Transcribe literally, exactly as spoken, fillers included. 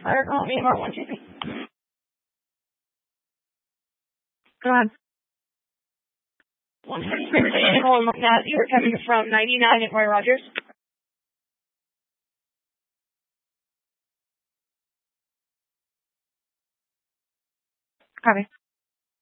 Fire call me about one two three. Go ahead. One calling that you're coming from ninety-nine at Roy Rogers. Copy.